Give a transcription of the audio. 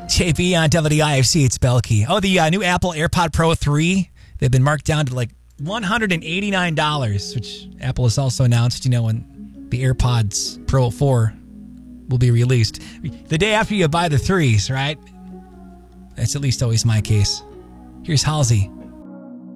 JP on WIFC, it's Belkey. Oh, the new Apple AirPod Pro 3, they've been marked down to like $189, which Apple has also announced, when the AirPods Pro 4 will be released. The day after you buy the 3s, right? That's at least always my case. Here's Halsey.